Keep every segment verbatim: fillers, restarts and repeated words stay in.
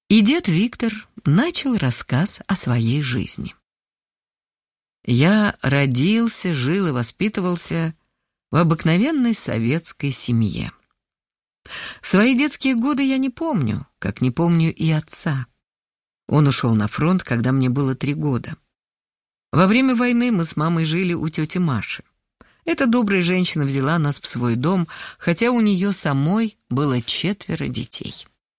И дед Виктор начал рассказ о своей жизни. Я родился, жил и воспитывался в обыкновенной советской семье. Свои детские годы я не помню, как не помню и отца. Он ушел на фронт, когда мне было три года. Во время войны мы с мамой жили у тети Маши. Эта добрая женщина взяла нас в свой дом, хотя у нее самой было четверо детей.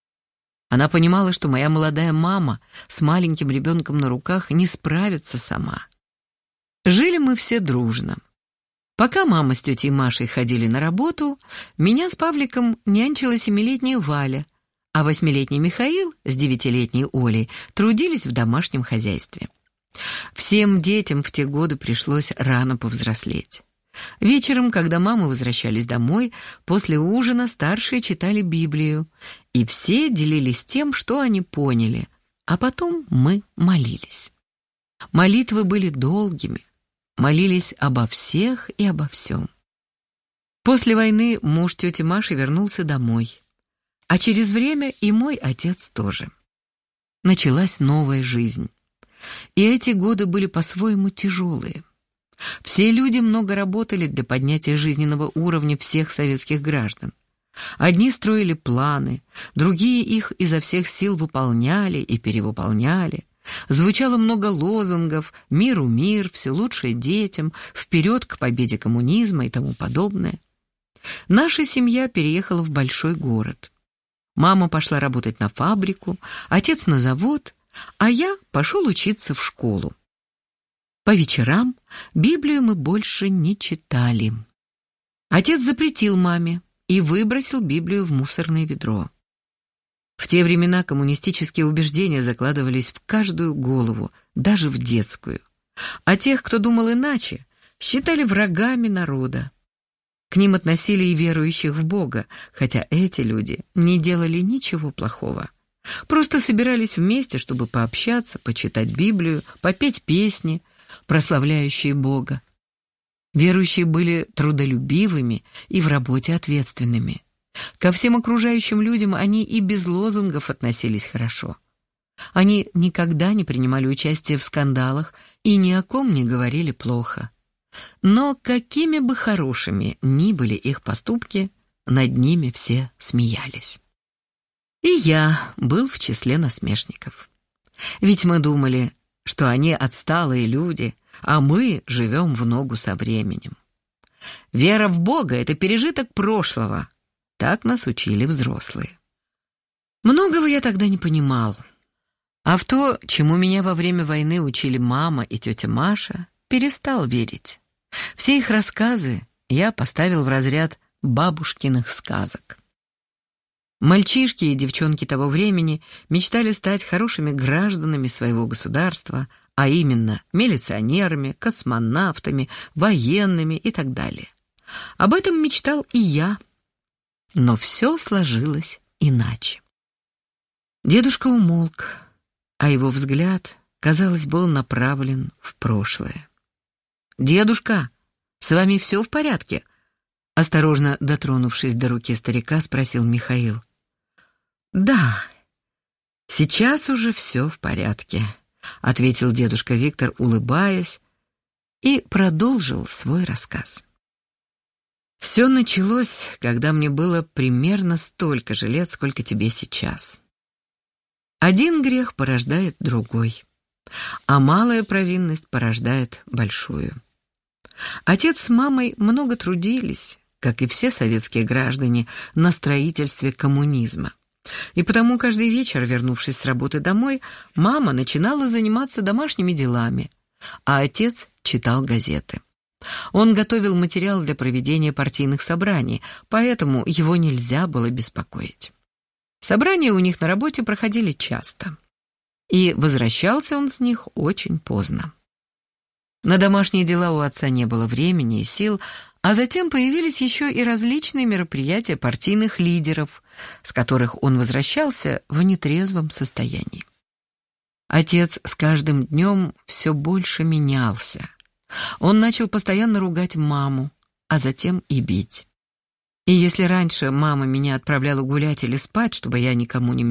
Она понимала, что моя молодая мама с маленьким ребенком на руках не справится сама. Жили мы все дружно. Пока мама с тетей Машей ходили на работу, меня с Павликом нянчила семилетняя Валя, а восьмилетний Михаил с девятилетней Олей трудились в домашнем хозяйстве. Всем детям в те годы пришлось рано повзрослеть. Вечером, когда мамы возвращались домой, после ужина старшие читали Библию, и все делились тем, что они поняли, а потом мы молились. Молитвы были долгими, молились обо всех и обо всем. После войны муж тети Маши вернулся домой, а через время и мой отец тоже. Началась новая жизнь, и эти годы были по-своему тяжелые. Все люди много работали для поднятия жизненного уровня всех советских граждан. Одни строили планы, другие их изо всех сил выполняли и перевыполняли. Звучало много лозунгов «Миру мир», «Все лучшее детям», «Вперед к победе коммунизма» и тому подобное. Наша семья переехала в большой город. Мама пошла работать на фабрику, отец на завод, а я пошел учиться в школу. По вечерам Библию мы больше не читали. Отец запретил маме и выбросил Библию в мусорное ведро. В те времена коммунистические убеждения закладывались в каждую голову, даже в детскую. А тех, кто думал иначе, считали врагами народа. К ним относили и верующих в Бога, хотя эти люди не делали ничего плохого. Просто собирались вместе, чтобы пообщаться, почитать Библию, попеть песни, прославляющие Бога. Верующие были трудолюбивыми и в работе ответственными. Ко всем окружающим людям они и без лозунгов относились хорошо. Они никогда не принимали участие в скандалах и ни о ком не говорили плохо. Но какими бы хорошими ни были их поступки, над ними все смеялись. И я был в числе насмешников. Ведь мы думали, что они отсталые люди, а мы живем в ногу со временем. Вера в Бога — это пережиток прошлого. Так нас учили взрослые. Многого я тогда не понимал. А в то, чему меня во время войны учили мама и тетя Маша, перестал верить. Все их рассказы я поставил в разряд бабушкиных сказок. Мальчишки и девчонки того времени мечтали стать хорошими гражданами своего государства, а именно милиционерами, космонавтами, военными и так далее. Об этом мечтал и я. Но все сложилось иначе. Дедушка умолк, а его взгляд, казалось, был направлен в прошлое. «Дедушка, с вами все в порядке?» Осторожно дотронувшись до руки старика, спросил Михаил. «Да, сейчас уже все в порядке», — ответил дедушка Виктор, улыбаясь, и продолжил свой рассказ. «Все началось, когда мне было примерно столько же лет, сколько тебе сейчас. Один грех порождает другой, а малая провинность порождает большую. Отец с мамой много трудились, как и все советские граждане, на строительстве коммунизма. И потому каждый вечер, вернувшись с работы домой, мама начинала заниматься домашними делами, а отец читал газеты. Он готовил материал для проведения партийных собраний, поэтому его нельзя было беспокоить. Собрания у них на работе проходили часто, и возвращался он с них очень поздно. На домашние дела у отца не было времени и сил, а затем появились еще и различные мероприятия партийных лидеров, с которых он возвращался в нетрезвом состоянии. Отец с каждым днем все больше менялся. Он начал постоянно ругать маму, а затем и бить. И если раньше мама меня отправляла гулять или спать, чтобы я никому не